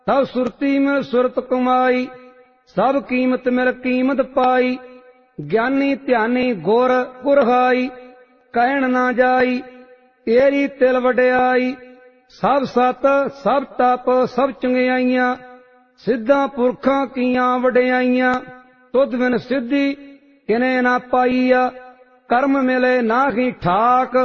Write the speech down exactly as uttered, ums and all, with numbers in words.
ਸਭ ਸੁਰਤੀ ਮਿਲ ਸੁਰਤ ਕਮਾਈ, ਸਭ ਕੀਮਤ ਮਿਲ ਕੀਮਤ ਪਾਈ। ਗਿਆਨੀ ਧਿਆਨੀ ਗੁਰ ਗੁਰਹਾਈ, ਕਹਿਣ ਨਾ ਜਾਈ ਤੇਰੀ ਤਿਲ ਵਡਿਆਈ। ਸਭ ਸਤ ਸਭ ਤਪ ਸਭ ਚੰਗਿਆਈਆਂ, ਸਿੱਧਾਂ ਪੁਰਖਾਂ ਕੀਆਂ ਵਡਿਆਈਆਂ। ਤੁਧ ਬਿਨ ਸਿੱਧੀ ਕਿਨੇ ਨਾ ਪਾਈਆ, ਕਰਮ ਮਿਲੇ ਨਾਹੀ ਠਾਕ।